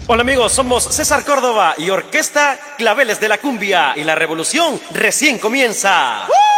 Hola amigos, somos César Córdoba y Orquesta Claveles de la Cumbia y la revolución recién comienza.